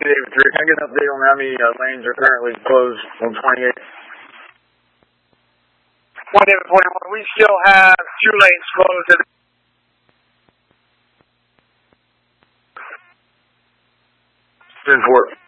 David 3. Can I get an update on how many lanes are currently closed on 28? 1-41. We still have 2 lanes closed. Ten for it.